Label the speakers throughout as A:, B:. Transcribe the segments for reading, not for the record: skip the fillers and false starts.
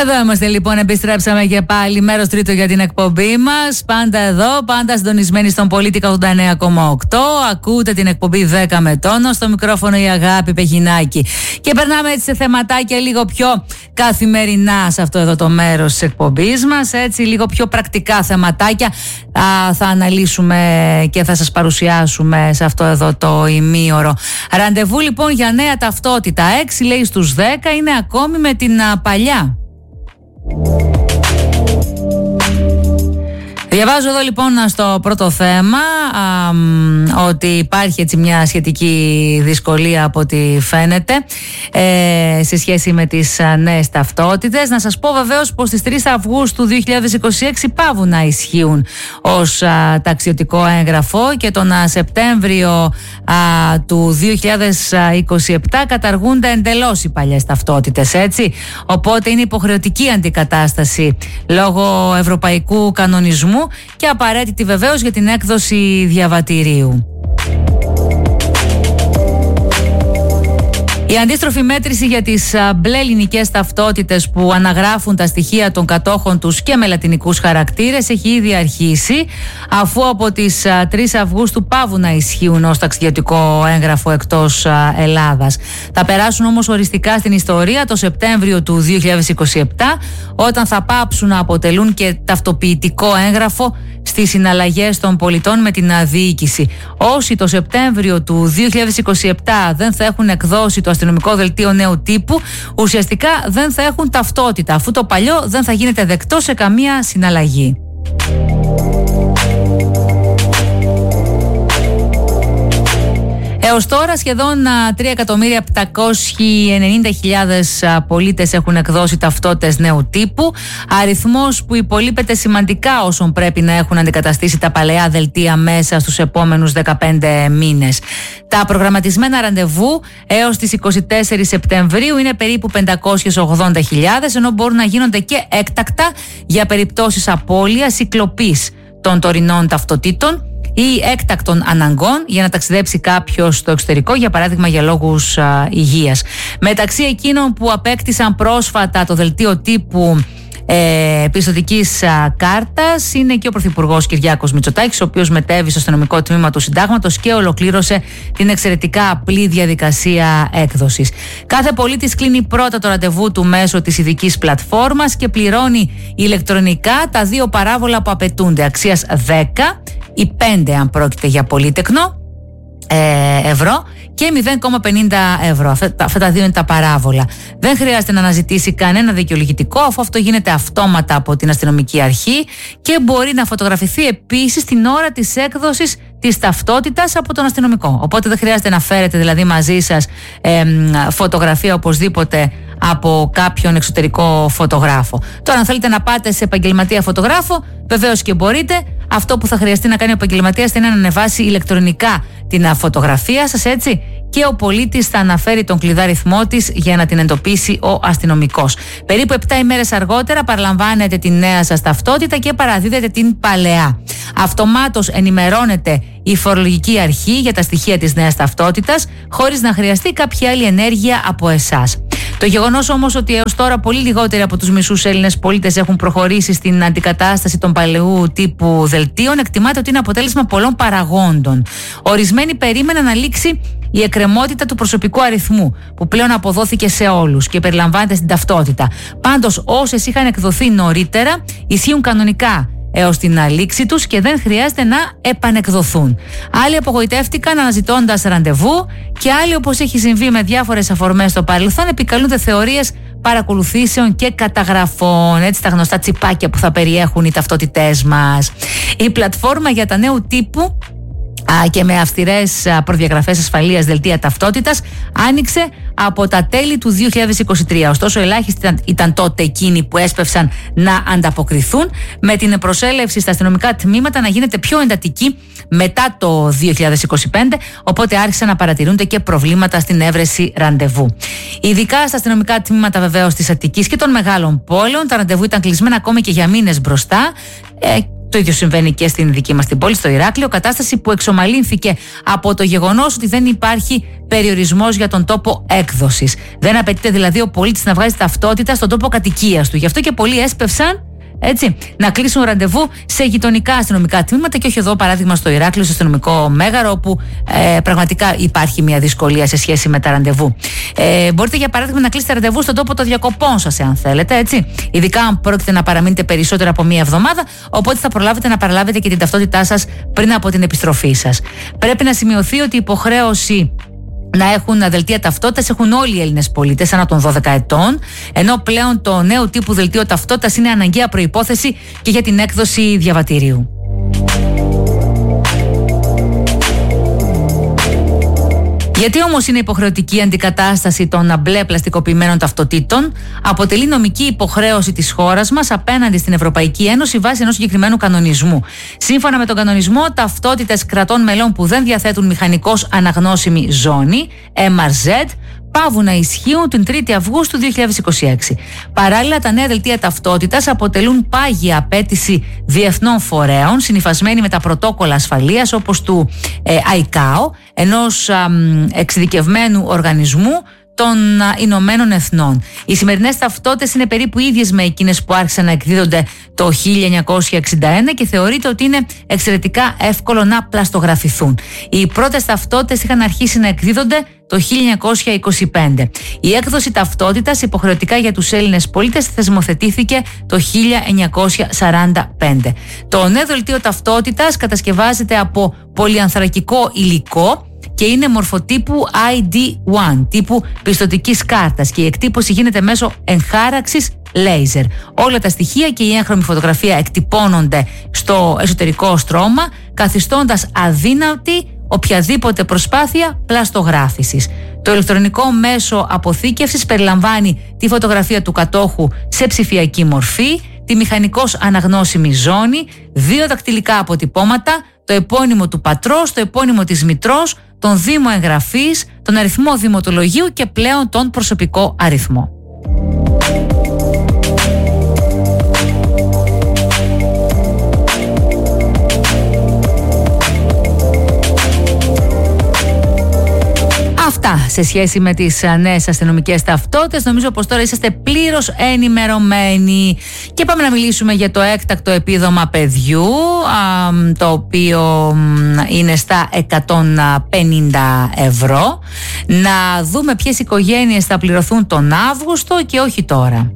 A: Εδώ είμαστε λοιπόν, επιστρέψαμε και πάλι. Μέρος τρίτο για την εκπομπή μας. Πάντα εδώ, πάντα συντονισμένοι στον Πολίτικα 89,8. Ακούτε την εκπομπή 10 με τόνο. Στο μικρόφωνο η Αγάπη Πεχινάκη. Και περνάμε έτσι σε θεματάκια λίγο πιο καθημερινά σε αυτό εδώ το μέρος της εκπομπής μας. Έτσι, λίγο πιο πρακτικά θεματάκια θα αναλύσουμε και θα σας παρουσιάσουμε σε αυτό εδώ το ημίωρο. Ραντεβού λοιπόν για νέα ταυτότητα. 6 λέει στους 10 είναι ακόμη με την παλιά. Διαβάζω εδώ λοιπόν στο πρώτο θέμα ότι υπάρχει έτσι μια σχετική δυσκολία από ό,τι φαίνεται σε σχέση με τις νέες ταυτότητες. Να σας πω βεβαίως πως στις 3 Αυγούστου 2026 πάβουν να ισχύουν ως ταξιδιωτικό έγγραφο και τον Σεπτέμβριο του 2027 καταργούνται εντελώς οι παλιές ταυτότητες, έτσι. Οπότε είναι υποχρεωτική αντικατάσταση λόγω ευρωπαϊκού κανονισμού και απαραίτητη βεβαίως για την έκδοση διαβατηρίου. Η αντίστροφη μέτρηση για τις μπλε ελληνικές ταυτότητες που αναγράφουν τα στοιχεία των κατόχων τους και με λατινικούς χαρακτήρες έχει ήδη αρχίσει, αφού από τις 3 Αυγούστου πάβουν να ισχύουν ως ταξιδιωτικό έγγραφο εκτός Ελλάδας. Θα περάσουν όμως οριστικά στην ιστορία το Σεπτέμβριο του 2027, όταν θα πάψουν να αποτελούν και ταυτοποιητικό έγγραφο στις συναλλαγές των πολιτών με την διοίκηση. Όσοι το Σεπτέμβριο του 2027 δεν θα έχουν εκδώσει το αστυνομικό δελτίο νέου τύπου, ουσιαστικά δεν θα έχουν ταυτότητα, αφού το παλιό δεν θα γίνεται δεκτό σε καμία συναλλαγή. Έως τώρα σχεδόν 3.790.000 πολίτες έχουν εκδώσει ταυτότητες νέου τύπου, αριθμός που υπολείπεται σημαντικά όσων πρέπει να έχουν αντικαταστήσει τα παλαιά δελτία μέσα στους επόμενους 15 μήνες. Τα προγραμματισμένα ραντεβού έως τις 24 Σεπτεμβρίου είναι περίπου 580.000, ενώ μπορούν να γίνονται και έκτακτα για περιπτώσεις απώλειας ή κλοπής των τωρινών ταυτοτήτων ή έκτακτων αναγκών για να ταξιδέψει κάποιος στο εξωτερικό, για παράδειγμα για λόγους υγείας. Μεταξύ εκείνων που απέκτησαν πρόσφατα το δελτίο τύπου πιστωτικής κάρτας είναι και ο Πρωθυπουργός Κυριάκος Μητσοτάκης, ο οποίος μετέβη στο αστυνομικό τμήμα του Συντάγματος και ολοκλήρωσε την εξαιρετικά απλή διαδικασία έκδοσης. Κάθε πολίτης κλείνει πρώτα το ραντεβού του μέσω της ειδικής πλατφόρμας και πληρώνει ηλεκτρονικά τα 2 παράβολα που απαιτούνται, αξίας 10 ή 5 αν πρόκειται για πολύτεκνο ευρώ και 0,50 ευρώ. Αυτά τα 2 είναι τα παράβολα. Δεν χρειάζεται να αναζητήσει κανένα δικαιολογητικό, αφού αυτό γίνεται αυτόματα από την αστυνομική αρχή και μπορεί να φωτογραφηθεί επίσης την ώρα της έκδοσης της ταυτότητας από τον αστυνομικό. Οπότε δεν χρειάζεται να φέρετε δηλαδή μαζί σας φωτογραφία οπωσδήποτε από κάποιον εξωτερικό φωτογράφο. Τώρα, αν θέλετε να πάτε σε επαγγελματία φωτογράφο, βεβαίως και μπορείτε. Αυτό που θα χρειαστεί να κάνει ο επαγγελματίας είναι να ανεβάσει ηλεκτρονικά την φωτογραφία σας, έτσι, και ο πολίτης θα αναφέρει τον κλειδαριθμό της για να την εντοπίσει ο αστυνομικός. Περίπου 7 ημέρες αργότερα παραλαμβάνετε την νέα σας ταυτότητα και παραδίδετε την παλαιά. Αυτομάτως ενημερώνεται η φορολογική αρχή για τα στοιχεία της νέας ταυτότητας, χωρίς να χρειαστεί κάποια άλλη ενέργεια από εσάς. Το γεγονός όμως ότι έως τώρα πολύ λιγότεροι από τους μισούς Έλληνες πολίτες έχουν προχωρήσει στην αντικατάσταση των παλαιού τύπου δελτίων εκτιμάται ότι είναι αποτέλεσμα πολλών παραγόντων. Ορισμένοι περίμεναν να λήξει η εκκρεμότητα του προσωπικού αριθμού, που πλέον αποδόθηκε σε όλους και περιλαμβάνεται στην ταυτότητα. Πάντως, όσες είχαν εκδοθεί νωρίτερα ισχύουν κανονικά έως την λήξη τους και δεν χρειάζεται να επανεκδοθούν. Άλλοι απογοητεύτηκαν αναζητώντας ραντεβού και άλλοι, όπως έχει συμβεί με διάφορες αφορμές στο παρελθόν, επικαλούνται θεωρίες παρακολουθήσεων και καταγραφών, έτσι, τα γνωστά τσιπάκια που θα περιέχουν οι ταυτότητές μας. Η πλατφόρμα για τα νέου τύπου και με αυστηρές προδιαγραφές ασφαλείας δελτία ταυτότητας άνοιξε από τα τέλη του 2023. Ωστόσο, ελάχιστοι ήταν τότε εκείνοι που έσπευσαν να ανταποκριθούν, με την προσέλευση στα αστυνομικά τμήματα να γίνεται πιο εντατική μετά το 2025, οπότε άρχισαν να παρατηρούνται και προβλήματα στην έβρεση ραντεβού. Ειδικά στα αστυνομικά τμήματα βεβαίως της Αττικής και των μεγάλων πόλεων, τα ραντεβού ήταν κλεισμένα ακόμη και για μήνες μπροστά. Το ίδιο συμβαίνει και στην δική μας την πόλη, στο Ηράκλειο. Κατάσταση που εξομαλύνθηκε από το γεγονός ότι δεν υπάρχει περιορισμός για τον τόπο έκδοσης. Δεν απαιτείται δηλαδή ο πολίτης να βγάζει ταυτότητα στον τόπο κατοικίας του. Γι' αυτό και πολλοί έσπευσαν να κλείσουν ραντεβού σε γειτονικά αστυνομικά τμήματα και όχι εδώ, παράδειγμα, στο Ηράκλειο, στο αστυνομικό μέγαρο, όπου πραγματικά υπάρχει μια δυσκολία σε σχέση με τα ραντεβού. Μπορείτε, για παράδειγμα, να κλείσετε ραντεβού στον τόπο των διακοπών σας, εάν θέλετε, ειδικά αν πρόκειται να παραμείνετε περισσότερο από μία εβδομάδα, οπότε θα προλάβετε να παραλάβετε και την ταυτότητά σας πριν από την επιστροφή σας. Πρέπει να σημειωθεί ότι η υποχρέωση να έχουν δελτία ταυτότητας έχουν όλοι οι Έλληνες πολίτες άνω των 12 ετών, ενώ πλέον το νέο τύπου δελτίο ταυτότητας είναι αναγκαία προϋπόθεση και για την έκδοση διαβατηρίου. Γιατί όμως είναι υποχρεωτική η αντικατάσταση των μπλε πλαστικοποιημένων ταυτοτήτων? Αποτελεί νομική υποχρέωση της χώρας μας απέναντι στην Ευρωπαϊκή Ένωση βάσει ενός συγκεκριμένου κανονισμού. Σύμφωνα με τον κανονισμό, ταυτότητες κρατών μελών που δεν διαθέτουν μηχανικώς αναγνώσιμη ζώνη, MRZ, πάβουν να ισχύουν την 3η Αυγούστου 2026. Παράλληλα, τα νέα δελτία ταυτότητας αποτελούν πάγια απέτηση διεθνών φορέων, συνυφασμένη με τα πρωτόκολλα ασφαλείας όπως του ICAO, ενός εξειδικευμένου οργανισμού των Ηνωμένων Εθνών. Οι σημερινές ταυτότητες είναι περίπου ίδιες με εκείνες που άρχισαν να εκδίδονται το 1961 και θεωρείται ότι είναι εξαιρετικά εύκολο να πλαστογραφηθούν. Οι πρώτες ταυτότητες είχαν αρχίσει να εκδίδονται το 1925. Η έκδοση ταυτότητας υποχρεωτικά για τους Έλληνες πολίτες θεσμοθετήθηκε το 1945. Το νέο δελτίο ταυτότητας κατασκευάζεται από πολυανθρακικό υλικό και είναι μορφοτύπου ID1, τύπου πιστωτικής κάρτας, και η εκτύπωση γίνεται μέσω εγχάραξης λέιζερ. Όλα τα στοιχεία και η έγχρωμη φωτογραφία εκτυπώνονται στο εσωτερικό στρώμα, καθιστώντας αδύνατη οποιαδήποτε προσπάθεια πλαστογράφησης. Το ηλεκτρονικό μέσο αποθήκευσης περιλαμβάνει τη φωτογραφία του κατόχου σε ψηφιακή μορφή, τη μηχανικώς αναγνώσιμη ζώνη, 2 δακτυλικά αποτυπώματα, το επώνυμο του πατρός, το επώνυμο της μητρός, τον δήμο εγγραφής, τον αριθμό δημοτολογίου και πλέον τον προσωπικό αριθμό. Αυτά σε σχέση με τις νέες αστυνομικές ταυτότητες. Νομίζω πως τώρα είσαστε πλήρως ενημερωμένοι. Και πάμε να μιλήσουμε για το έκτακτο επίδομα παιδιού, το οποίο είναι στα 150 ευρώ. Να δούμε ποιες οικογένειες θα πληρωθούν τον Αύγουστο και όχι τώρα.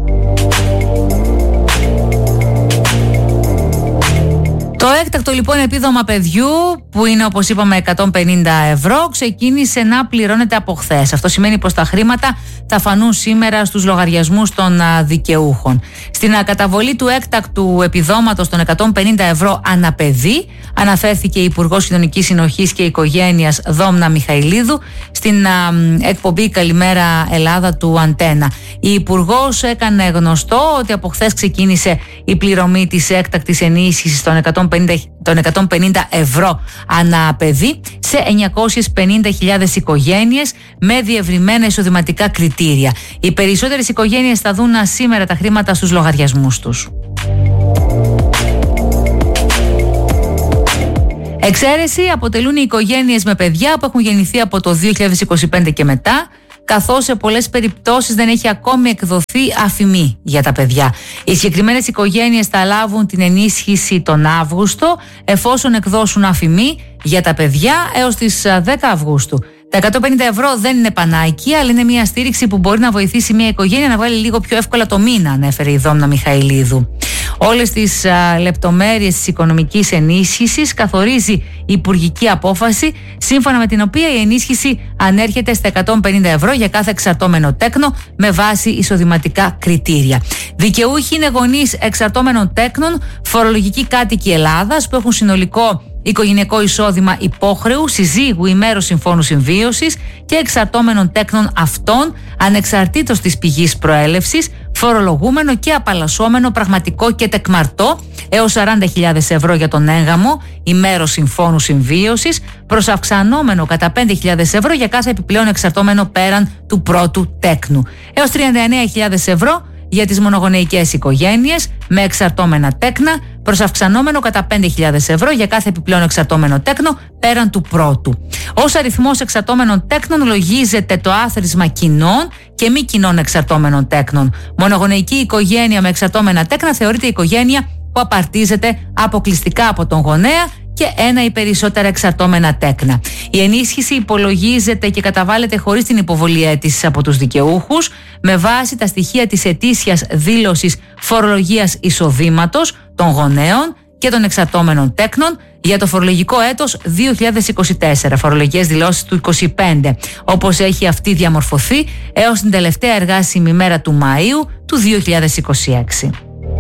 A: Το έκτακτο λοιπόν επίδομα παιδιού, που είναι όπως είπαμε 150 ευρώ, ξεκίνησε να πληρώνεται από χθες. Αυτό σημαίνει πως τα χρήματα θα φανούν σήμερα στους λογαριασμούς των δικαιούχων. Στην καταβολή του έκτακτου επιδόματος των 150 ευρώ αναπαιδί αναφέρθηκε η Υπουργός Κοινωνικής Συνοχής και Οικογένειας Δόμνα Μιχαηλίδου στην εκπομπή «Καλημέρα Ελλάδα» του Αντένα. Η Υπουργός έκανε γνωστό ότι από χθες ξεκίνησε η πληρωμή της έκτακτης ενίσχυσης των 150 ευρώ ανά παιδί σε 950.000 οικογένειες με διευρυμένα εισοδηματικά κριτήρια. Οι περισσότερες οικογένειες θα δουν σήμερα τα χρήματα στους λογαριασμούς τους. Εξαίρεση αποτελούν οι οικογένειες με παιδιά που έχουν γεννηθεί από το 2025 και μετά, καθώς σε πολλές περιπτώσεις δεν έχει ακόμη εκδοθεί αφημί για τα παιδιά. Οι συγκεκριμένες οικογένειες θα λάβουν την ενίσχυση τον Αύγουστο, εφόσον εκδώσουν αφημί για τα παιδιά έως τις 10 Αυγούστου. Τα 150 ευρώ δεν είναι πανάκια, αλλά είναι μια στήριξη που μπορεί να βοηθήσει μια οικογένεια να βάλει λίγο πιο εύκολα το μήνα, ανέφερε η Δόμνα Μιχαηλίδου. Όλες τις λεπτομέρειες της οικονομικής ενίσχυσης καθορίζει η υπουργική απόφαση, σύμφωνα με την οποία η ενίσχυση ανέρχεται στα 150 ευρώ για κάθε εξαρτώμενο τέκνο με βάση εισοδηματικά κριτήρια. Δικαιούχοι είναι γονείς εξαρτώμενων τέκνων, φορολογικοί κάτοικοι Ελλάδας που έχουν συνολικό οικογενειακό εισόδημα υπόχρεου, συζύγου ή μέρους συμφώνου συμβίωσης και εξαρτώμενων τέκνων αυτών, ανεξαρτήτως της πηγής προέλευσης, φορολογούμενο και απαλλασσόμενο πραγματικό και τεκμαρτό έως 40.000 ευρώ για τον έγγαμο ή μέρος συμφώνου συμβίωσης, προσαυξανόμενο κατά 5.000 ευρώ για κάθε επιπλέον εξαρτώμενο πέραν του πρώτου τέκνου, έως 39.000 ευρώ για τις μονογονεϊκές οικογένειες με εξαρτώμενα τέκνα, προς αυξανόμενο κατά 5.000 ευρώ για κάθε επιπλέον εξαρτώμενο τέκνο πέραν του πρώτου. Ως αριθμός εξαρτώμενων τέκνων λογίζεται το άθροισμα κοινών και μη κοινών εξαρτώμενων τέκνων. Μονογονεϊκή οικογένεια με εξαρτώμενα τέκνα θεωρείται οικογένεια που απαρτίζεται αποκλειστικά από τον γονέα και ένα ή περισσότερα εξαρτώμενα τέκνα. Η ενίσχυση υπολογίζεται και καταβάλλεται χωρίς την υποβολή αίτησης από τους δικαιούχους με βάση τα στοιχεία της ετήσιας δήλωσης φορολογίας εισοδήματος των γονέων και των εξαρτώμενων τέκνων για το φορολογικό έτος 2024, φορολογικές δηλώσεις του 2025, όπως έχει αυτή διαμορφωθεί έως την τελευταία εργάσιμη μέρα του Μαΐου του 2026.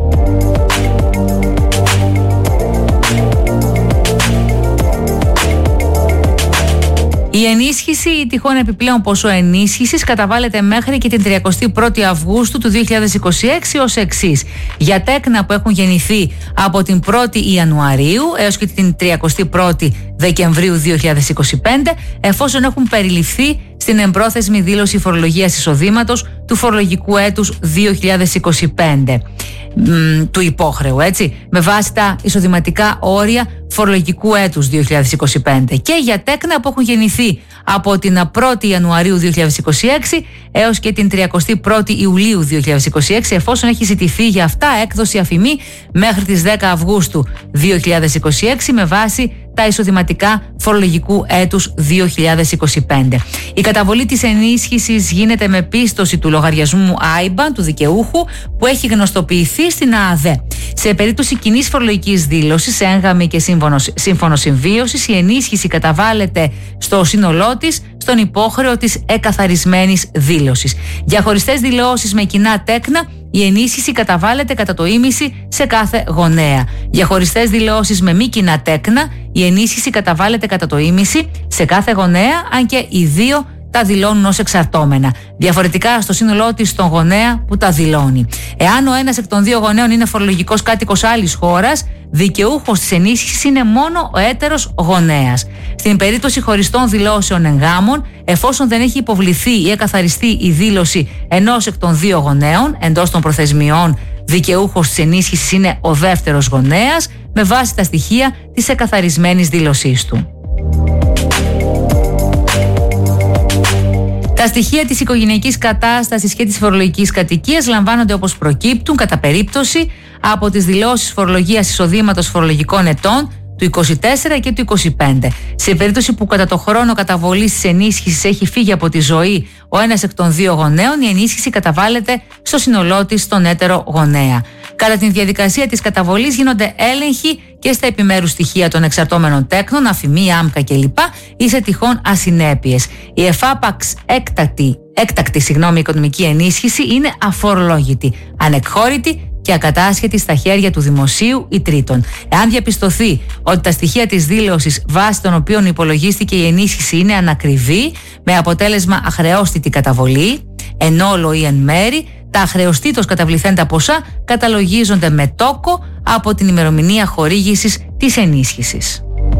A: Η ενίσχυση ή τυχόν επιπλέον ποσό ενίσχυσης καταβάλλεται μέχρι και την 31η Αυγούστου του 2026 ως εξής. Για τέκνα που έχουν γεννηθεί από την 1η Ιανουαρίου έως και την 31η Δεκεμβρίου 2025, εφόσον έχουν περιληφθεί στην εμπρόθεσμη δήλωση φορολογίας εισοδήματος του φορολογικού έτους 2025 του υπόχρεου, έτσι, με βάση τα εισοδηματικά όρια φορολογικού έτους 2025, και για τέκνα που έχουν γεννηθεί από την 1η Ιανουαρίου 2026 έως και την 31η Ιουλίου 2026, εφόσον έχει ζητηθεί για αυτά έκδοση αφημί μέχρι τις 10 Αυγούστου 2026 με βάση τα εισοδηματικά φορολογικού έτους 2025. Η καταβολή της ενίσχυσης γίνεται με πίστοση του λογαριασμού IBAN του δικαιούχου που έχει γνωστοποιηθεί στην ΑΑΔΕ. Σε περίπτωση κοινής φορολογικής δήλωσης, έγγαμη και σύμφωνο συμβίωσης, η ενίσχυση καταβάλλεται στο σύνολό της στον υπόχρεο της εκαθαρισμένης δήλωσης. Για χωριστές δηλώσεις με κοινά τέκνα, η ενίσχυση καταβάλλεται κατά το ίμιση σε κάθε γονέα. Για χωριστές δηλώσεις με μη κοινά τέκνα, η ενίσχυση καταβάλλεται κατά το ίμιση σε κάθε γονέα, αν και οι δύο τα δηλώνουν ως εξαρτώμενα. Διαφορετικά στο σύνολό της στον γονέα που τα δηλώνει. Εάν ο ένας εκ των δύο γονέων είναι φορολογικός κάτοικος άλλης χώρας, δικαιούχος της ενίσχυσης είναι μόνο ο έτερος γονέας. Στην περίπτωση χωριστών δηλώσεων εγγάμων, εφόσον δεν έχει υποβληθεί ή εκαθαριστεί η δήλωση ενός εκ των δύο γονέων, εντός των προθεσμιών, δικαιούχος της ενίσχυσης είναι ο δεύτερος γονέας με βάση τα στοιχεία της εκαθαρισμένης δήλωσής του. Τα στοιχεία της οικογενειακής κατάστασης και της φορολογικής κατοικίας λαμβάνονται όπως προκύπτουν κατά περίπτωση από τις δηλώσεις φορολογίας εισοδήματος φορολογικών ετών του 24 και του 25. Σε περίπτωση που κατά το χρόνο καταβολής της ενίσχυσης έχει φύγει από τη ζωή ο ένας εκ των δύο γονέων, η ενίσχυση καταβάλλεται στο σύνολό της στον έτερο γονέα. Κατά τη διαδικασία της καταβολής γίνονται έλεγχοι και στα επιμέρους στοιχεία των εξαρτώμενων τέκνων, αφημί, άμκα κλπ. Ή σε τυχόν ασυνέπειες. Η εφάπαξ έκτακτη οικονομική ενίσχυση είναι αφορολόγητη, ανεκχώρητη και ακατάσχετη στα χέρια του δημοσίου ή τρίτων. Εάν διαπιστωθεί ότι τα στοιχεία της δήλωσης βάσει των οποίων υπολογίστηκε η ενίσχυση είναι ανακριβή, με αποτέλεσμα αχρεώστητη καταβολή, εν όλο ή εν μέρη, τα αχρεωστήτως καταβληθέντα ποσά καταλογίζονται με τόκο από την ημερομηνία χορήγησης της ενίσχυσης.